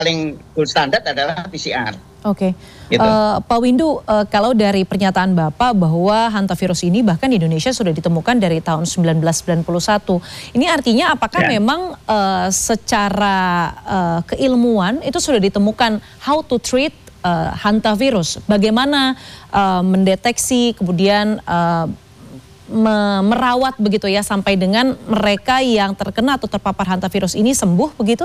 paling gold standar adalah PCR. Oke, Gitu. Pak Windu, kalau dari pernyataan Bapak bahwa hantavirus ini bahkan di Indonesia sudah ditemukan dari tahun 1991, ini artinya apakah memang secara keilmuan itu sudah ditemukan how to treat hantavirus? Bagaimana mendeteksi kemudian merawat begitu ya sampai dengan mereka yang terkena atau terpapar hantavirus ini sembuh begitu?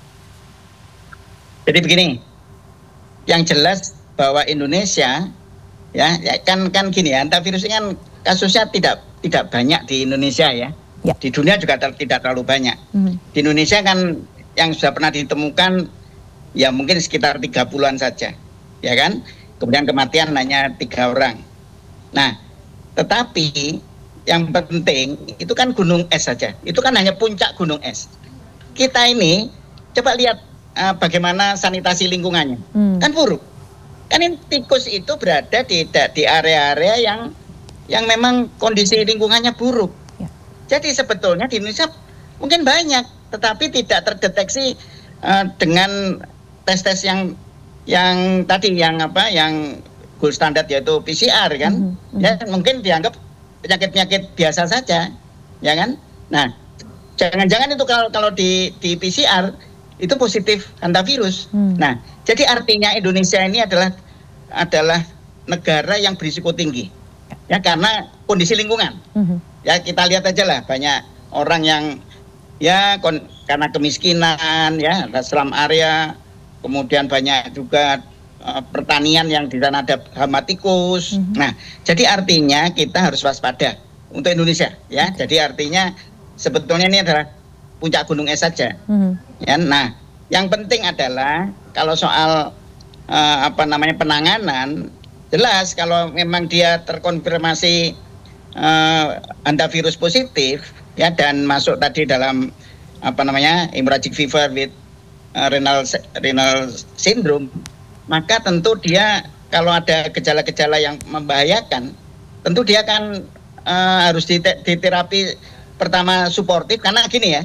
Jadi begini, yang jelas bahwa Indonesia ya kan gini ya, hantavirus ini kan kasusnya tidak banyak di Indonesia ya. Di dunia juga tidak terlalu banyak. Di Indonesia kan yang sudah pernah ditemukan ya mungkin sekitar 30-an saja, ya kan? Kemudian kematian hanya 3 orang. Nah, tetapi yang penting itu kan gunung es saja. Itu kan hanya puncak gunung es. Kita ini coba lihat bagaimana sanitasi lingkungannya, kan buruk. Kan tikus itu berada di area-area yang memang kondisi lingkungannya buruk. Jadi sebetulnya di Indonesia mungkin banyak, tetapi tidak terdeteksi dengan tes-tes yang tadi yang gold standar yaitu PCR kan. Ya mungkin dianggap penyakit-penyakit biasa saja, ya kan. Nah, jangan-jangan itu kalau di PCR itu positif hantavirus. Nah, jadi artinya Indonesia ini adalah negara yang berisiko tinggi, ya karena kondisi lingkungan. Ya kita lihat aja lah, banyak orang yang ya karena kemiskinan, ya slum area, kemudian banyak juga pertanian yang di sana ada hama tikus. Nah, jadi artinya kita harus waspada untuk Indonesia, ya. Jadi artinya sebetulnya ini adalah puncak gunung es saja. Ya, nah, yang penting adalah kalau soal penanganan, jelas kalau memang dia terkonfirmasi hantavirus positif, ya dan masuk tadi dalam hemorrhagic fever with renal syndrome, maka tentu dia kalau ada gejala-gejala yang membahayakan, tentu dia akan harus diterapi pertama suportif, karena gini ya.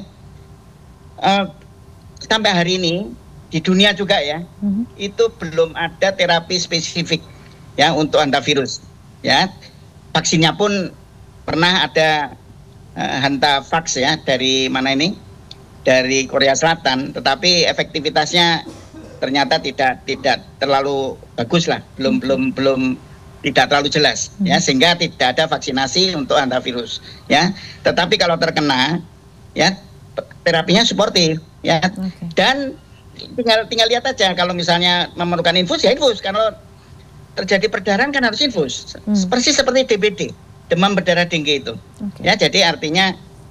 Sampai hari ini di dunia juga ya, itu belum ada terapi spesifik ya untuk hantavirus. Ya, vaksinnya pun pernah ada Hantavax ya dari mana ini? Dari Korea Selatan, tetapi efektivitasnya ternyata tidak terlalu bagus lah, belum tidak terlalu jelas ya, sehingga tidak ada vaksinasi untuk hantavirus ya. Tetapi kalau terkena ya terapinya suportif ya. Dan tinggal lihat aja, kalau misalnya memerlukan infus ya infus, kalau terjadi perdarahan kan harus infus. Persis seperti DBD, demam berdarah tinggi itu. Ya, jadi artinya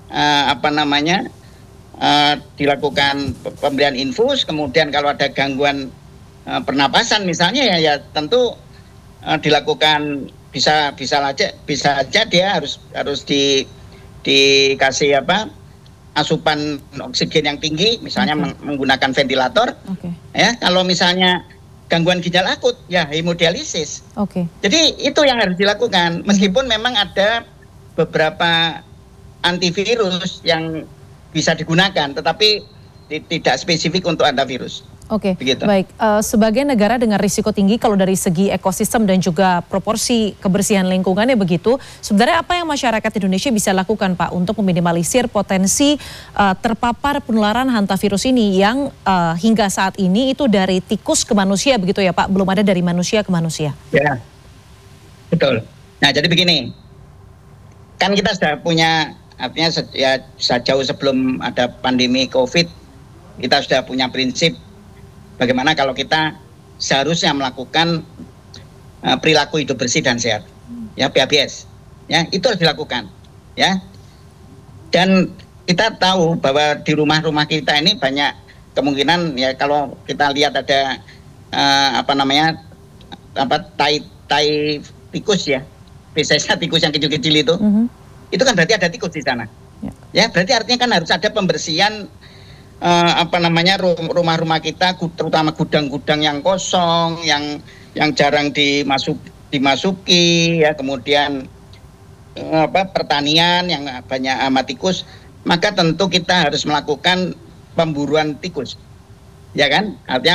dilakukan pemberian infus, kemudian kalau ada gangguan pernapasan misalnya ya tentu dilakukan bisa aja dia harus dikasih asupan oksigen yang tinggi, misalnya menggunakan ventilator. Ya, kalau misalnya gangguan ginjal akut, ya hemodialisis. Jadi itu yang harus dilakukan. Meskipun memang ada beberapa antivirus yang bisa digunakan, tetapi tidak spesifik untuk hantavirus. Baik. Sebagai negara dengan risiko tinggi kalau dari segi ekosistem dan juga proporsi kebersihan lingkungannya begitu, sebenarnya apa yang masyarakat Indonesia bisa lakukan Pak untuk meminimalisir potensi terpapar penularan hantavirus ini yang hingga saat ini itu dari tikus ke manusia begitu ya Pak, belum ada dari manusia ke manusia? Ya, betul. Nah jadi begini, kan kita sudah punya, artinya ya sejauh sebelum ada pandemi COVID, kita sudah punya prinsip bagaimana kalau kita seharusnya melakukan perilaku hidup bersih dan sehat, ya PHBS, ya itu harus dilakukan, ya. Dan kita tahu bahwa di rumah-rumah kita ini banyak kemungkinan ya, kalau kita lihat ada tai tikus ya, biasanya tikus yang kecil-kecil itu kan berarti ada tikus di sana, ya berarti artinya kan harus ada pembersihan rumah-rumah kita, terutama gudang-gudang yang kosong, yang jarang dimasuki ya, kemudian pertanian yang banyak hama tikus, maka tentu kita harus melakukan pemburuan tikus ya kan? Artinya